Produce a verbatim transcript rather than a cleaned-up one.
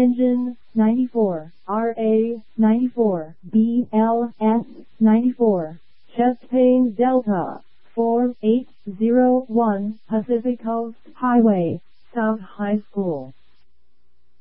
Engine, ninety-four, R A, ninety-four, B L S, ninety-four, Chest Pain Delta, four eight zero one, Pacific Coast Highway, South High School.